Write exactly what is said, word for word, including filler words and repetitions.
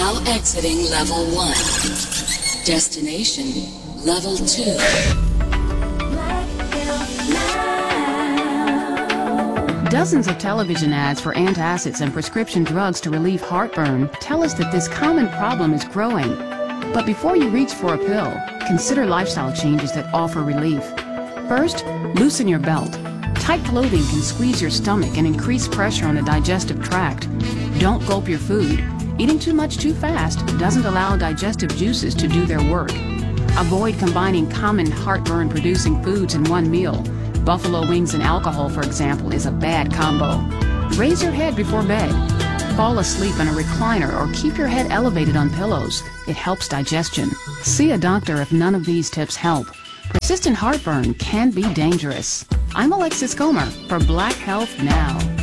Now exiting level one. Destination level two. Dozens of television ads for antacids and prescription drugs to relieve heartburn tell us that this common problem is growing. But before you reach for a pill, consider lifestyle changes that offer relief. First, loosen your belt. Tight clothing can squeeze your stomach and increase pressure on the digestive tract. Don't gulp your food. Eating too much too fast doesn't allow digestive juices to do their work. Avoid combining common heartburn-producing foods in one meal. Buffalo wings and alcohol, for example, is a bad combo. Raise your head before bed. Fall asleep in a recliner or keep your head elevated on pillows. It helps digestion. See a doctor if none of these tips help. Persistent heartburn can be dangerous. I'm Alexis Comer for Black Health Now.